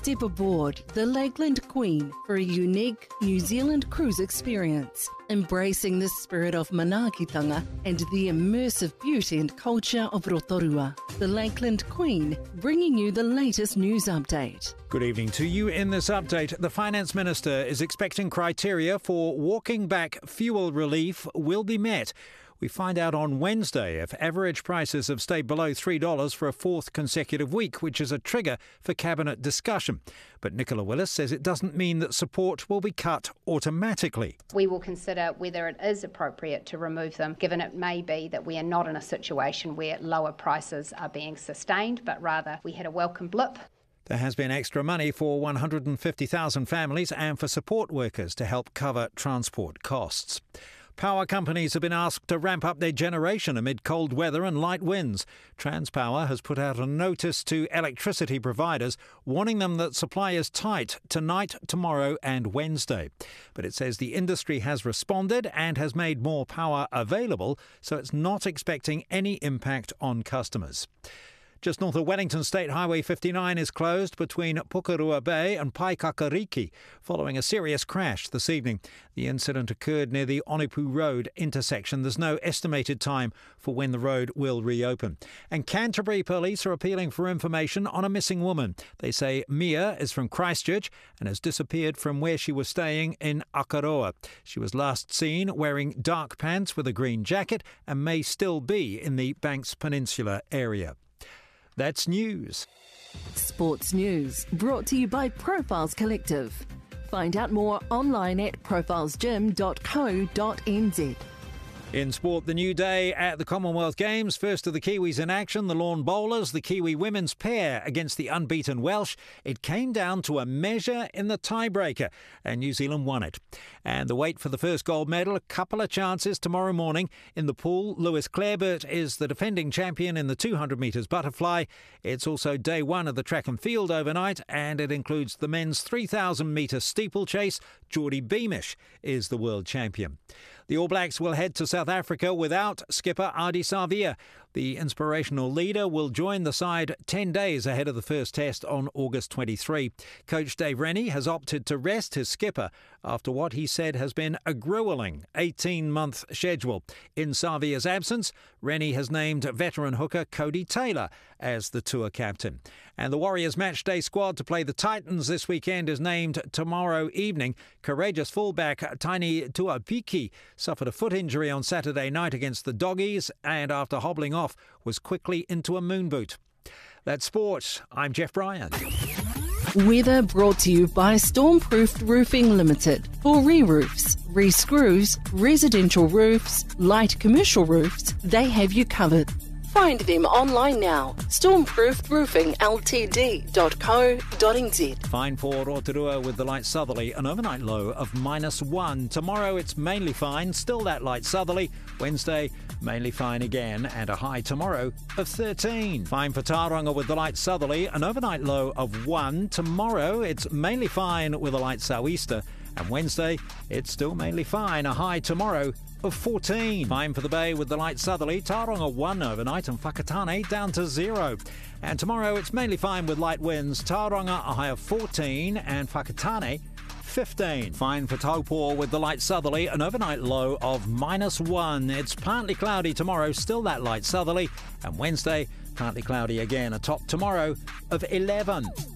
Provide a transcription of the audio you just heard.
Step aboard the Lakeland Queen for a unique New Zealand cruise experience, embracing the spirit of manaakitanga and the immersive beauty and culture of Rotorua. The Lakeland Queen, bringing you the latest news update. Good evening to you. In this update, the Finance Minister is expecting criteria for walking back fuel relief will be met. We find out on Wednesday if average prices have stayed below $3 for a fourth consecutive week, which is a trigger for Cabinet discussion. But Nicola Willis says it doesn't mean that support will be cut automatically. We will consider whether it is appropriate to remove them, given it may be that we are not in a situation where lower prices are being sustained, but rather we had a welcome blip. There has been extra money for 150,000 families and for support workers to help cover transport costs. Power companies have been asked to ramp up their generation amid cold weather and light winds. Transpower has put out a notice to electricity providers warning them that supply is tight tonight, tomorrow and Wednesday. But it says the industry has responded and has made more power available, so it's not expecting any impact on customers. Just north of Wellington, State Highway 59 is closed between Pukerua Bay and Paikakariki following a serious crash this evening. The incident occurred near the Onipu Road intersection. There's no estimated time for when the road will reopen. And Canterbury police are appealing for information on a missing woman. They say Mia is from Christchurch and has disappeared from where she was staying in Akaroa. She was last seen wearing dark pants with a green jacket and may still be in the Banks Peninsula area. That's news. Sports news brought to you by Profiles Collective. Find out more online at profilesgym.co.nz. In sport, the new day at the Commonwealth Games. First of the Kiwis in action, the Lawn Bowlers, the Kiwi women's pair against the unbeaten Welsh. It came down to a measure in the tiebreaker, and New Zealand won it. And the wait for the first gold medal, a couple of chances tomorrow morning. In the pool, Lewis Clareburt is the defending champion in the 200 metres butterfly. It's also day one of the track and field overnight, and it includes the men's 3,000 metre steeplechase. Geordie Beamish is the world champion. The All Blacks will head to South Africa without skipper Ardie Savea. The inspirational leader will join the side 10 days ahead of the first test on August 23. Coach Dave Rennie has opted to rest his skipper after what he said has been a gruelling 18-month schedule. In Savea's absence, Rennie has named veteran hooker Cody Taylor as the tour captain. And the Warriors matchday squad to play the Titans this weekend is named tomorrow evening. Courageous fullback Taini Tuapiki suffered a foot injury on Saturday night against the Doggies and after hobbling off was quickly into a moon boot. That's sport. I'm Jeff Bryan. Weather brought to you by Stormproofed Roofing Limited. For re-roofs, re-screws, residential roofs, light commercial roofs, they have you covered. Find them online now. Stormproofedroofingltd.co.nz. Fine for Rotorua with the light southerly, an overnight low of -1. Tomorrow it's mainly fine, still that light southerly. Wednesday, mainly fine again, and a high tomorrow of 13. Fine for Tauranga with the light southerly, an overnight low of 1. Tomorrow it's mainly fine with a light sou'easter, and Wednesday it's still mainly fine, a high tomorrow of 14. Fine for the Bay with the light southerly, Tauranga 1 overnight and Whakatane down to 0. And tomorrow it's mainly fine with light winds, Tauranga a high of 14 and Whakatane 15. Fine for Taupo with the light southerly, an overnight low of -1. It's partly cloudy tomorrow, still that light southerly, and Wednesday partly cloudy again, a top tomorrow of 11.